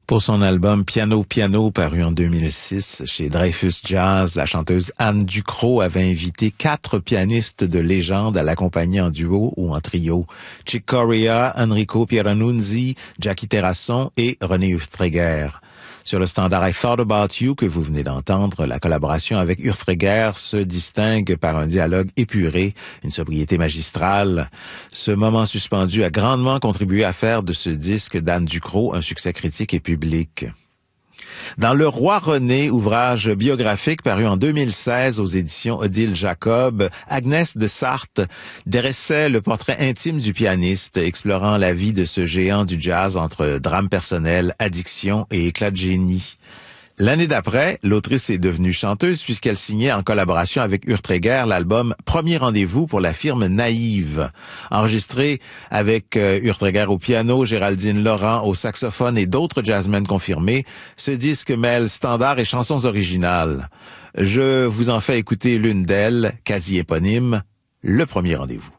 Pour son album Piano Piano, paru en 2006 chez Dreyfus Jazz, la chanteuse Anne Ducrot avait invité 4 pianistes de légende à l'accompagner en duo ou en trio. Chick Corea, Enrico Pieranunzi, Jackie Terrasson et René Urtreger. Sur le standard I Thought About You que vous venez d'entendre, la collaboration avec Urtreger se distingue par un dialogue épuré, une sobriété magistrale. Ce moment suspendu a grandement contribué à faire de ce disque d'Anne Ducrot un succès critique et public. Dans Le Roi René, ouvrage biographique paru en 2016 aux éditions Odile Jacob, Agnès de Sarthe dressait le portrait intime du pianiste, explorant la vie de ce géant du jazz entre drame personnel, addiction et éclat de génie. L'année d'après, l'autrice est devenue chanteuse puisqu'elle signait en collaboration avec Urtreger l'album Premier Rendez-vous pour la firme Naïve. Enregistré avec Urtreger au piano, Géraldine Laurent au saxophone et d'autres jazzmen confirmés, ce disque mêle standards et chansons originales. Je vous en fais écouter l'une d'elles, quasi éponyme, Le Premier Rendez-vous.